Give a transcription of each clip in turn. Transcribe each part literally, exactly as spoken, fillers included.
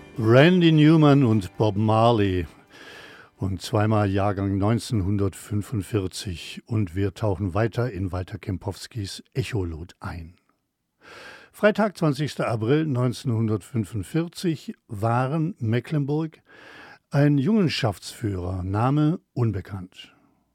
Randy Newman und Bob Marley und zweimal Jahrgang neunzehnhundertfünfundvierzig und wir tauchen weiter in Walter Kempowskis Echolot ein. Freitag, zwanzigster April neunzehnhundertfünfundvierzig, Waren, Mecklenburg, ein Jungenschaftsführer, Name unbekannt.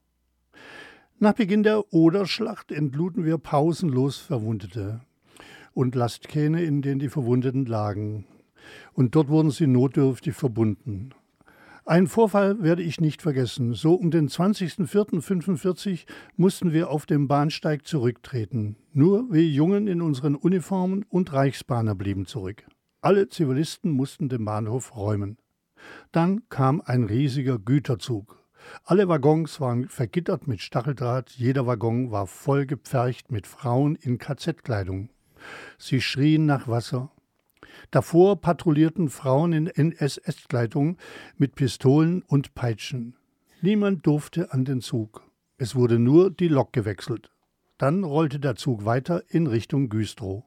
Nach Beginn der Oderschlacht entluden wir pausenlos Verwundete und Lastkähne, in denen die Verwundeten lagen. Und dort wurden sie notdürftig verbunden. Einen Vorfall werde ich nicht vergessen. So um den zwanzigster vierter fünfundvierzig mussten wir auf dem Bahnsteig zurücktreten. Nur wir Jungen in unseren Uniformen und Reichsbahner blieben zurück. Alle Zivilisten mussten den Bahnhof räumen. Dann kam ein riesiger Güterzug. Alle Waggons waren vergittert mit Stacheldraht. Jeder Waggon war voll gepfercht mit Frauen in K Z-Kleidung. Sie schrien nach Wasser. Davor patrouillierten Frauen in N S S-Kleidung mit Pistolen und Peitschen. Niemand durfte an den Zug. Es wurde nur die Lok gewechselt. Dann rollte der Zug weiter in Richtung Güstrow.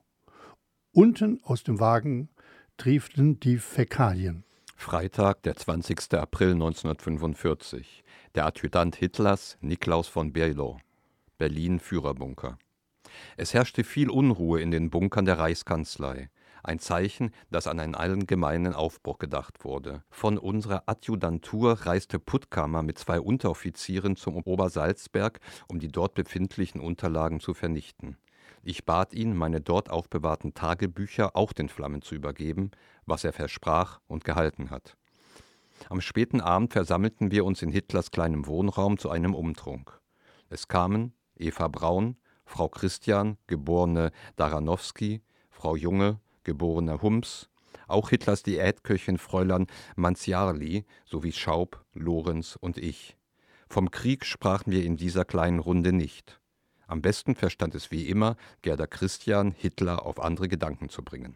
Unten aus dem Wagen trieften die Fäkalien. Freitag, der zwanzigster April neunzehnhundertfünfundvierzig. Der Adjutant Hitlers, Niklaus von Below. Berlin, Führerbunker. Es herrschte viel Unruhe in den Bunkern der Reichskanzlei. Ein Zeichen, dass an einen allgemeinen Aufbruch gedacht wurde. Von unserer Adjutantur reiste Puttkamer mit zwei Unteroffizieren zum Obersalzberg, um die dort befindlichen Unterlagen zu vernichten. Ich bat ihn, meine dort aufbewahrten Tagebücher auch den Flammen zu übergeben, was er versprach und gehalten hat. Am späten Abend versammelten wir uns in Hitlers kleinem Wohnraum zu einem Umtrunk. Es kamen Eva Braun, Frau Christian, geborene Daranowski, Frau Junge, geborene Hums, auch Hitlers Diätköchin Fräulein Manziarli sowie Schaub, Lorenz und ich. Vom Krieg sprachen wir in dieser kleinen Runde nicht. Am besten verstand es wie immer Gerda Christian, Hitler auf andere Gedanken zu bringen.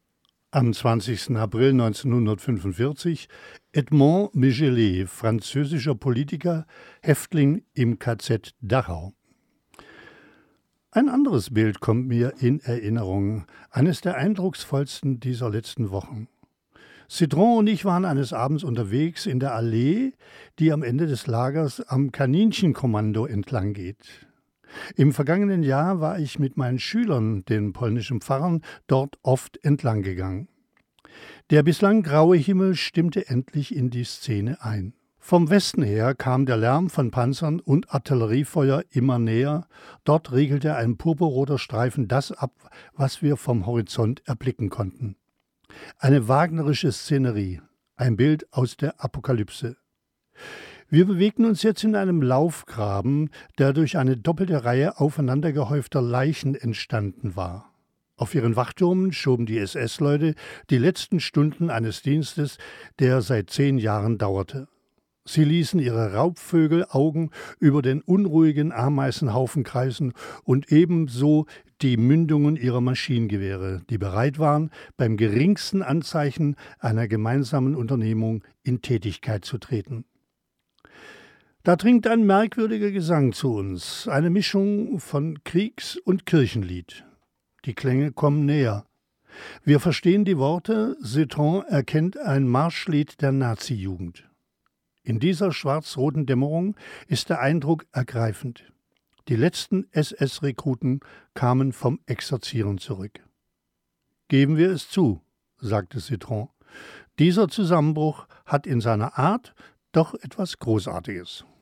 Am zwanzigster April neunzehnhundertfünfundvierzig Edmond Michelet, französischer Politiker, Häftling im K Z Dachau. Ein anderes Bild kommt mir in Erinnerung, eines der eindrucksvollsten dieser letzten Wochen. Citron und ich waren eines Abends unterwegs in der Allee, die am Ende des Lagers am Kaninchenkommando entlang geht. Im vergangenen Jahr war ich mit meinen Schülern, den polnischen Pfarrern, dort oft entlang gegangen. Der bislang graue Himmel stimmte endlich in die Szene ein. Vom Westen her kam der Lärm von Panzern und Artilleriefeuer immer näher. Dort riegelte ein purpurroter Streifen das ab, was wir vom Horizont erblicken konnten. Eine wagnerische Szenerie, ein Bild aus der Apokalypse. Wir bewegten uns jetzt in einem Laufgraben, der durch eine doppelte Reihe aufeinander gehäufter Leichen entstanden war. Auf ihren Wachtürmen schoben die S S-Leute die letzten Stunden eines Dienstes, der seit zehn Jahren dauerte. Sie ließen ihre Raubvögelaugen über den unruhigen Ameisenhaufen kreisen und ebenso die Mündungen ihrer Maschinengewehre, die bereit waren, beim geringsten Anzeichen einer gemeinsamen Unternehmung in Tätigkeit zu treten. Da dringt ein merkwürdiger Gesang zu uns, eine Mischung von Kriegs- und Kirchenlied. Die Klänge kommen näher. Wir verstehen die Worte, Citron erkennt ein Marschlied der Nazi-Jugend. In dieser schwarz-roten Dämmerung ist der Eindruck ergreifend. Die letzten S S-Rekruten kamen vom Exerzieren zurück. Geben wir es zu, sagte Citron. Dieser Zusammenbruch hat in seiner Art doch etwas Großartiges.